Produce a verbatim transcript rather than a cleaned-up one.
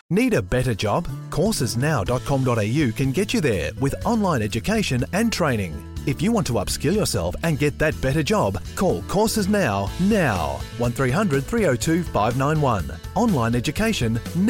Need a better job? courses now dot com dot a u can get you there with online education and training. If you want to upskill yourself and get that better job, call Courses Now now. one three hundred three oh two five nine one. Online education now.